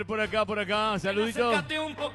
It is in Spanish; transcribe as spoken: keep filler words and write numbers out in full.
ver, por acá, por acá. Saluditos. Acércate un poco.